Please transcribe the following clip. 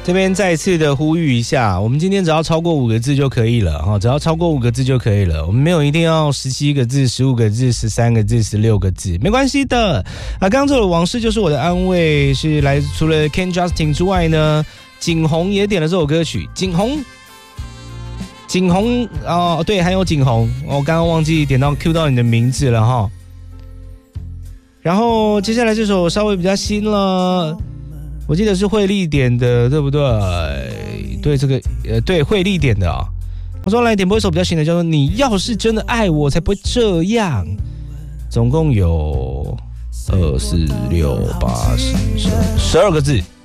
这边再次的呼吁一下，我们今天只要超过5个字就可以了，只要超过5个字就可以了，我们没有一定要17个字、15个字、13个字、16个字，没关系的。刚刚这首往事就是我的安慰，是来自除了 Ken Justin 之外呢，景洪也点了这首歌曲。景洪哦，对，还有景洪，我刚刚忘记点到 Q 到你的名字了哈。然后接下来这首稍微比较新了。我记得是惠利点的，对不对？对，这个对，惠利点的啊。我说来点播一首比较新的，叫做《你要是真的爱我，才不会这样》。总共有2、4、6、8、10、12个字。